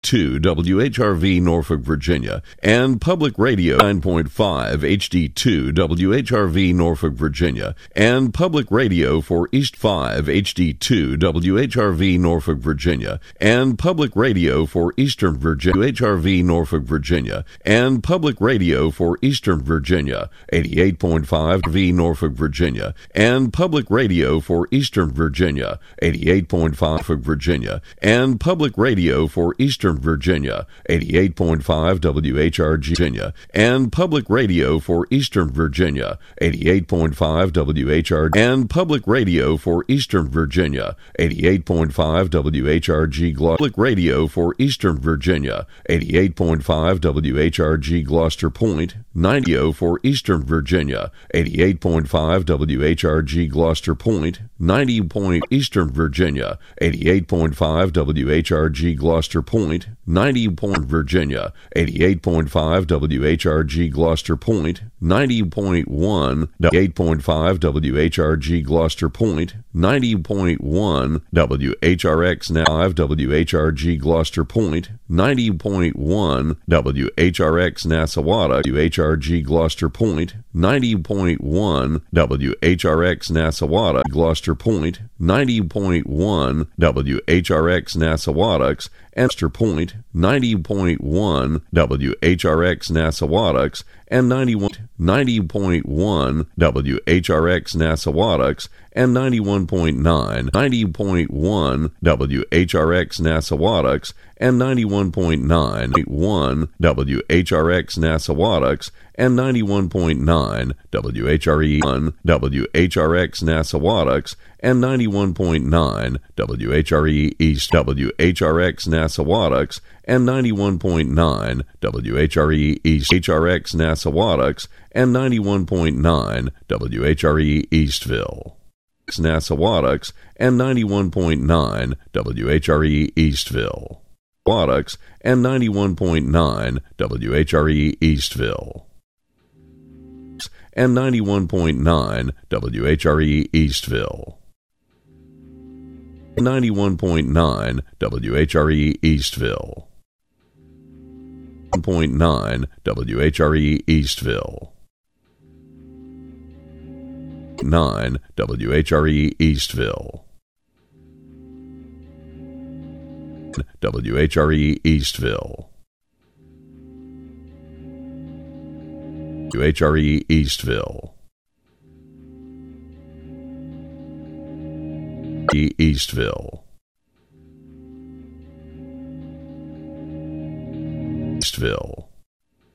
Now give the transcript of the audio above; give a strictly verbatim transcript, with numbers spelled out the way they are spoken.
two W H R V Norfolk, Virginia, and Public Radio nine point five H D two W H R V Norfolk, Virginia, and Public Radio for East five H D two W H R V Norfolk, Virginia, and Public Radio for Eastern Virginia H R V Norfolk, Virginia, and Public Radio for Eastern Virginia eighty-eight point five V Norfolk, Virginia, and Public Radio for Eastern Virginia eighty-eight point five Virginia, and Public Radio for Eastern Virginia eighty-eight point five W H R G Virginia, and Public Radio for Eastern Virginia eighty-eight point five W H R and Public Radio for Eastern Virginia eighty-eight point five W H R G Public Radio for Eastern Virginia eighty-eight point five W H R G Gloucester Point, ninety for Eastern Virginia eighty-eight point five W H R G Gloucester Point, ninety point Eastern Virginia eighty-eight point five W H R G Gloucester Point, ninety point Virginia eighty-eight point five W H R G Gloucester Point, ninety point one eight point five W H R G Gloucester Point, ninety point one W H R X five W H R G Gloucester Point, ninety point one W H R X Nassawata W H R G Gloucester Point, ninety point one W H R X Nassawata Gloucester Point, ninety point one W H R X Nassawatucks and Gloucester Point, ninety point one W H R X Nassawatucks and ninety-one ninety point one W H R X Nassawatucks and ninety-one point nine ninety point one W H R X Nassawatucks and ninety-one point nine one W H R X Nassawatucks and ninety-one point nine W H R E one W H R X Nassawatucks and ninety-one point nine W H R E East W H R X Nassawatucks and ninety-one point nine W H R E East H R X Nassawatucks and ninety-one point nine W H R E Eastville Nassawatucks and ninety-one point nine W H R E Eastville Nassawatucks and ninety-one point nine W H R E Eastville and ninety-one point nine W H R E Eastville ninety-one point nine W H R E Eastville one point nine W H R E Eastville nine W H R E Eastville W H R E Eastville W H R E Eastville Eastville Eastville